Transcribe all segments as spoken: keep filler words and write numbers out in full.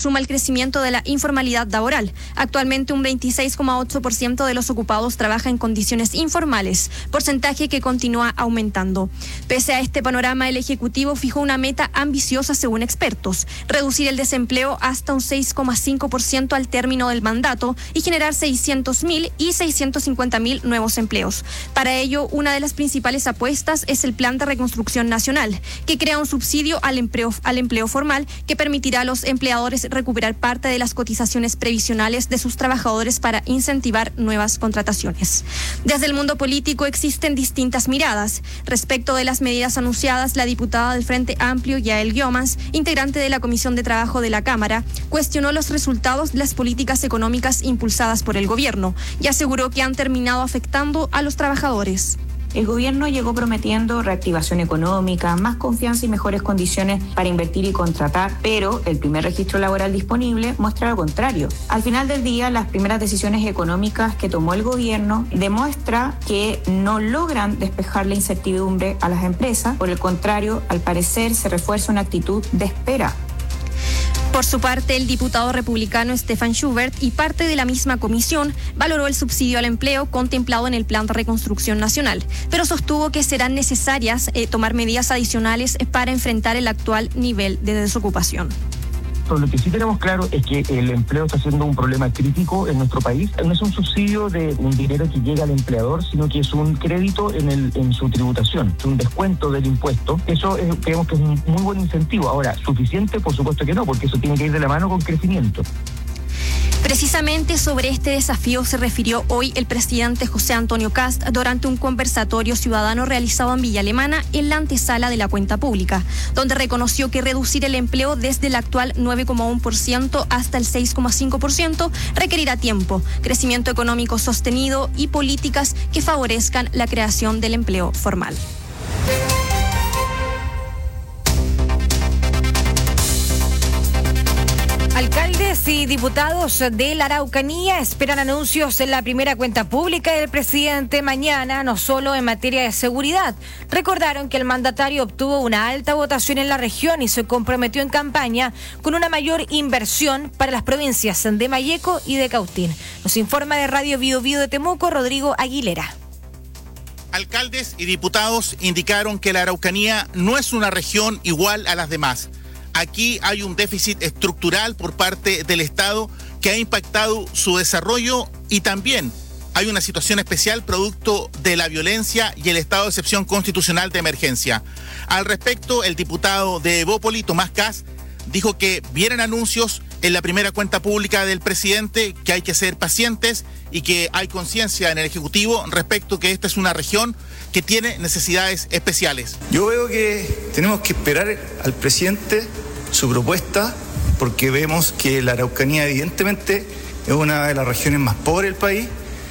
suma el crecimiento de la informalidad laboral. Actualmente un veintiséis coma ocho por ciento de los ocupados trabaja en condiciones informales, porcentaje que continúa aumentando. Pese a este panorama, el Ejecutivo fijó una meta ambiciosa según expertos: reducir el desempleo hasta un seis coma cinco por ciento al término del mandato y generar seiscientos mil y seiscientos cincuenta mil nuevos empleos. Para ello, una de las principales apuestas es el Plan de Reconstrucción Nacional, que crea un subsidio al empleo, al empleo formal que permitirá a los empleadores recuperar parte de las cotizaciones previsionales de sus trabajadores para incentivar nuevas contrataciones. Desde el mundo político existen distintas miradas. Respecto de las medidas anunciadas, la diputada del Frente Amplio, Yael Guiomans, integrante de la Comisión de Trabajo de la Cámara, cuestionó los resultados de las políticas económicas impulsadas por el gobierno y aseguró que han terminado afectando a los trabajadores. El gobierno llegó prometiendo reactivación económica, más confianza y mejores condiciones para invertir y contratar, pero el primer registro laboral disponible muestra lo contrario. Al final del día, las primeras decisiones económicas que tomó el gobierno demuestra que no logran despejar la incertidumbre a las empresas. Por el contrario, al parecer se refuerza una actitud de espera. Por su parte, el diputado republicano Stefan Schubert y parte de la misma comisión valoró el subsidio al empleo contemplado en el Plan de Reconstrucción Nacional, pero sostuvo que serán necesarias eh, tomar medidas adicionales para enfrentar el actual nivel de desocupación. Lo que sí tenemos claro es que el empleo está siendo un problema crítico en nuestro país. No es un subsidio de un dinero que llega al empleador, sino que es un crédito en, el, en su tributación, un descuento del impuesto. Eso es, creemos que es un muy buen incentivo. Ahora, ¿suficiente? Por supuesto que no, porque eso tiene que ir de la mano con crecimiento. Precisamente sobre este desafío se refirió hoy el presidente José Antonio Kast durante un conversatorio ciudadano realizado en Villa Alemana en la antesala de la cuenta pública, donde reconoció que reducir el empleo desde el actual nueve coma uno por ciento hasta el seis coma cinco por ciento requerirá tiempo, crecimiento económico sostenido y políticas que favorezcan la creación del empleo formal. Alcaldes y diputados de la Araucanía esperan anuncios en la primera cuenta pública del presidente mañana, no solo en materia de seguridad. Recordaron que el mandatario obtuvo una alta votación en la región y se comprometió en campaña con una mayor inversión para las provincias de Malleco y de Cautín. Nos informa de Radio Bio Bio de Temuco, Rodrigo Aguilera. Alcaldes y diputados indicaron que la Araucanía no es una región igual a las demás. Aquí hay un déficit estructural por parte del Estado que ha impactado su desarrollo y también hay una situación especial producto de la violencia y el estado de excepción constitucional de emergencia. Al respecto, el diputado de Evópoli, Tomás Kass, dijo que vienen anuncios en la primera cuenta pública del presidente, que hay que ser pacientes y que hay conciencia en el Ejecutivo respecto que esta es una región que tiene necesidades especiales. Yo veo que tenemos que esperar al presidente su propuesta, porque vemos que la Araucanía evidentemente es una de las regiones más pobres del país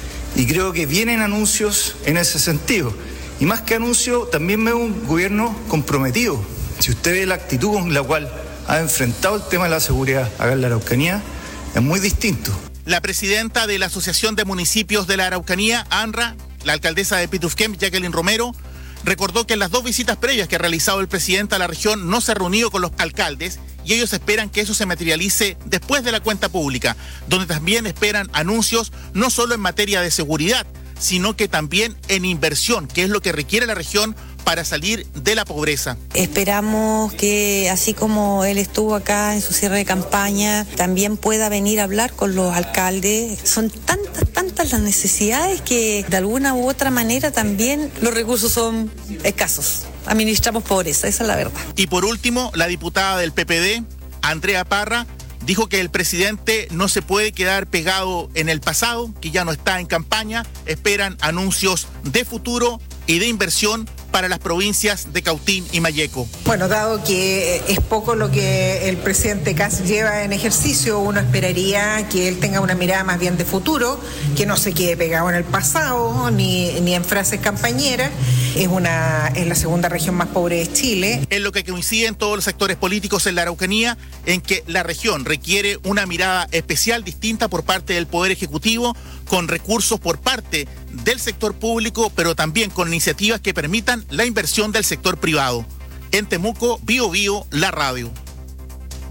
y creo que vienen anuncios en ese sentido. Y más que anuncio, también veo un gobierno comprometido. Si usted ve la actitud con la cual ha enfrentado el tema de la seguridad acá en la Araucanía, es muy distinto. La presidenta de la Asociación de Municipios de la Araucanía, ANRA, la alcaldesa de Pitufquem, Jacqueline Romero, recordó que en las dos visitas previas que ha realizado el presidente a la región no se ha reunido con los alcaldes y ellos esperan que eso se materialice después de la cuenta pública, donde también esperan anuncios no solo en materia de seguridad, sino que también en inversión, que es lo que requiere la región para salir de la pobreza. Esperamos que, así como él estuvo acá en su cierre de campaña, también pueda venir a hablar con los alcaldes. Son tantas, tantas las necesidades que de alguna u otra manera también los recursos son escasos. Administramos pobreza, esa es la verdad. Y por último, la diputada del P P D, Andrea Parra, dijo que el presidente no se puede quedar pegado en el pasado, que ya no está en campaña, esperan anuncios de futuro y de inversión para las provincias de Cautín y Malleco. Bueno, dado que es poco lo que el presidente Kast lleva en ejercicio, uno esperaría que él tenga una mirada más bien de futuro, que no se quede pegado en el pasado ni, ni en frases campañeras. Es, una, es la segunda región más pobre de Chile. En lo que coinciden todos los sectores políticos en la Araucanía, en que la región requiere una mirada especial, distinta por parte del Poder Ejecutivo, con recursos por parte del sector público, pero también con iniciativas que permitan la inversión del sector privado. En Temuco, Bio Bio, la radio.